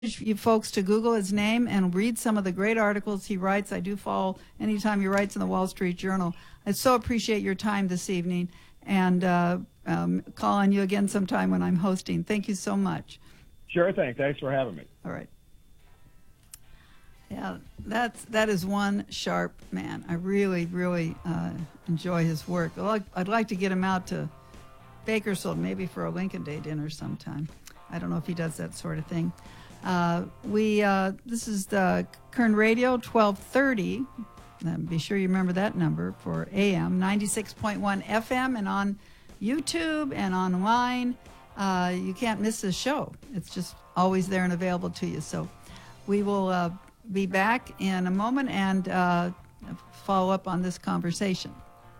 you folks to Google his name and read some of the great articles he writes. I do follow anytime he writes in the Wall Street Journal. I so appreciate your time this evening, and call on you again sometime when I'm hosting. Thank you so much. Sure thing. Thanks for having me. All right. Yeah, that is one sharp man. I really, really enjoy his work. I'd like to get him out to Bakersfield, maybe for a Lincoln Day dinner sometime. I don't know if he does that sort of thing. This is the Kern Radio 1230. Be sure you remember that number for AM, 96.1 FM, and on YouTube and online. You can't miss this show. It's just always there and available to you. So we will be back in a moment and follow up on this conversation.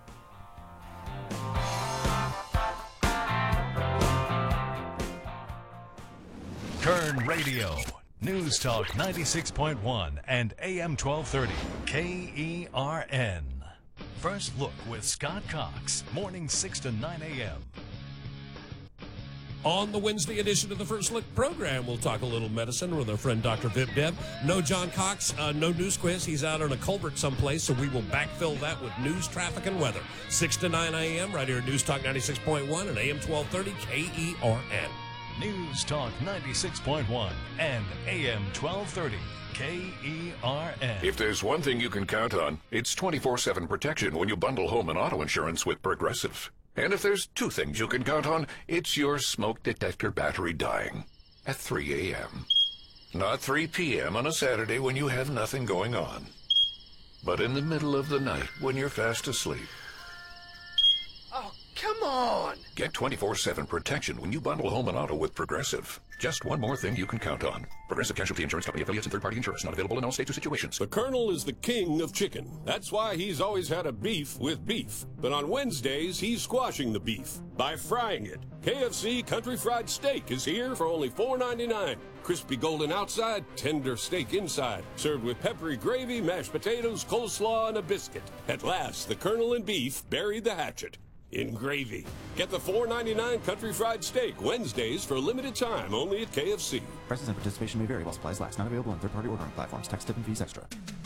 Kern Radio, News Talk 96.1 and AM 1230, KERN. First Look with Scott Cox, mornings 6 to 9 a.m. On the Wednesday edition of the First Look program, we'll talk a little medicine with our friend Dr. Vip Deb. No John Cox, no news quiz. He's out on a culvert someplace, so we will backfill that with news, traffic, and weather. 6 to 9 a.m. right here at News Talk 96.1 and AM 1230 KERN. News Talk 96.1 and AM 1230 KERN. If there's one thing you can count on, it's 24/7 protection when you bundle home and auto insurance with Progressive. And if there's two things you can count on, it's your smoke detector battery dying at 3 a.m. Not 3 p.m. on a Saturday when you have nothing going on, but in the middle of the night when you're fast asleep. Oh, come on! Get 24/7 protection when you bundle home and auto with Progressive. Just one more thing you can count on. Progressive Casualty Insurance Company affiliates and third-party insurance not available in all states or situations. The Colonel is the king of chicken. That's why he's always had a beef with beef. But on Wednesdays, he's squashing the beef by frying it. KFC Country Fried Steak is here for only $4.99. Crispy golden outside, tender steak inside. Served with peppery gravy, mashed potatoes, coleslaw, and a biscuit. At last, the Colonel and beef buried the hatchet in gravy. Get the $4.99 Country Fried Steak Wednesdays for a limited time only at KFC. Prices and participation may vary while supplies last. Not available on third-party ordering platforms. Tax, tip, and fees extra.